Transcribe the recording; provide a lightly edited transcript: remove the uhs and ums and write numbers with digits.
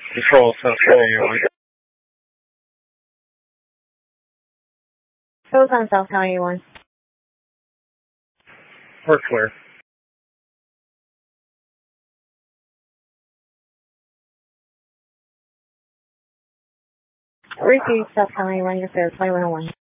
Control South County 1. Control on South County 1. We're clear. Repeat South County 1, you're clear, 2101.